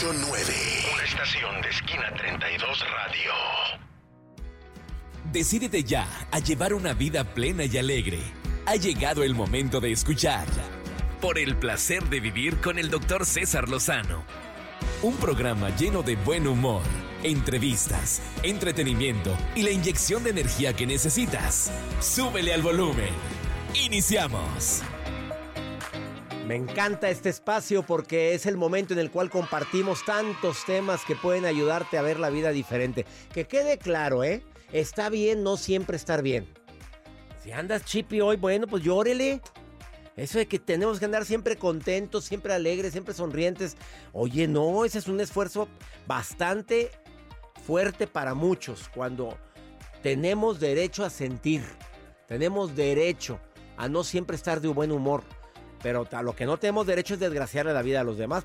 Estación 9. Una estación de esquina 32 Radio. Decídete ya a llevar una vida plena y alegre. Ha llegado el momento de escuchar Por el placer de vivir con el Dr. César Lozano. Un programa lleno de buen humor, entrevistas, entretenimiento y la inyección de energía que necesitas. Súbele al volumen. ¡Iniciamos! Me encanta este espacio porque es el momento en el cual compartimos tantos temas que pueden ayudarte a ver la vida diferente. Que quede claro, está bien no siempre estar bien. Si andas chippy hoy, bueno, pues llórele. Eso de que tenemos que andar siempre contentos, siempre alegres, siempre sonrientes. Oye, no, ese es un esfuerzo bastante fuerte para muchos. Cuando tenemos derecho a sentir, tenemos derecho a no siempre estar de buen humor. Pero a lo que no tenemos derecho es desgraciarle la vida a los demás.